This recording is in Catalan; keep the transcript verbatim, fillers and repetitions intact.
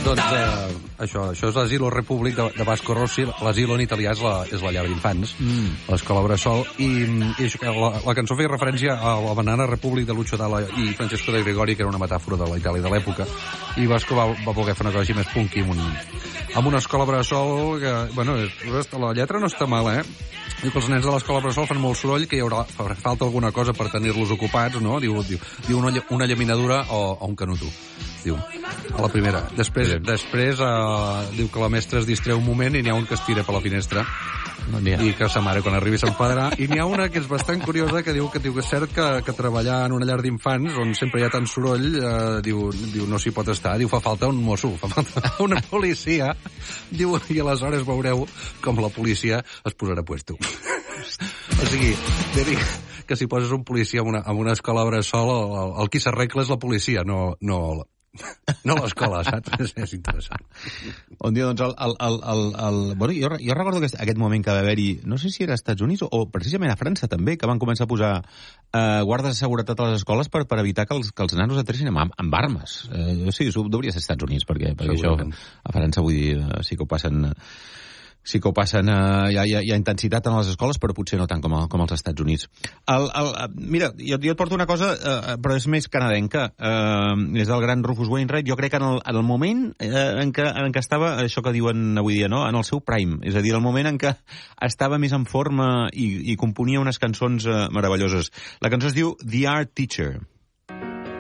Doncs eh, això, això és l'Asilo Republic de, de Vasco Rossi. L'Asilo en italià és la, és la llar d'infants, mm. l'escola Bressol, i, i això, la, la cançó feia referència a la Banana Republic de Lucio Dalla i Francesco de Gregori, que era una metàfora de la Itàlia de l'època, i Vasco va, va voler fer una cosa així més punky amb, un, amb una escola Bressol que, bueno, la lletra no està mala, eh? Diu que els nens de l'escola Bressol fan molt soroll, que hi haurà fa, falta alguna cosa per tenir-los ocupats, no? Diu, diu, diu una, una llaminadura o, o un canuto. Diu, a la primera. Després, sí. després uh, diu que la mestra es distreu un moment i n'hi ha un que es tira per la finestra. No, i que sa mare, quan arribi, s'enfadarà. I n'hi ha una que és bastant curiosa, que diu que, diu que és cert que, que treballar en una llar d'infants, on sempre hi ha tant soroll, eh, diu, diu no s'hi pot estar. Diu, fa falta un mosso, fa falta una policia. Diu, i aleshores veureu com la policia es posarà a puesto. O sigui, dir que si poses un policia en una, en una escola bressol, el, el qui s'arregla és la policia, no, no, no l'escola, saps? És, és interessant. Un dia, doncs, el... el, el, el, el... Bueno, jo, jo recordo aquest, aquest moment que va haver-hi, no sé si era als Estats Units o, o precisament a França també, que van començar a posar eh, guardes de seguretat a les escoles per, per evitar que els, que els nanos atressin amb, amb armes. Eh, sí, això hauria de ser als Estats Units, perquè, perquè això a França, vull dir, sí que ho passen... sí que ho passen, eh, hi, ha, hi ha intensitat en les escoles, però potser no tant com, a, com als Estats Units. El, el, mira, jo, jo et porto una cosa, eh, però és més canadenca, eh, és del gran Rufus Wainwright. Jo crec que en el, en el moment eh, en, què, en què estava, això que diuen avui dia, no? En el seu prime, és a dir, el moment en què estava més en forma i, i componia unes cançons eh, meravelloses. La cançó es diu The Art Teacher.